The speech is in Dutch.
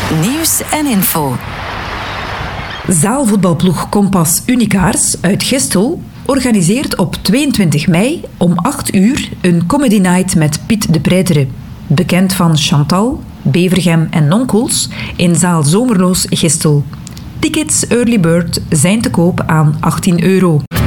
Nieuws en info. Zaalvoetbalploeg Kompas Unicaars uit Gestel organiseert op 22 mei om 8 uur een comedy night met Piet de Preijtere. Bekend van Chantal, Bevergem en Nonkels in zaal Zomerloos Gestel. Tickets Early Bird zijn te koop aan €18.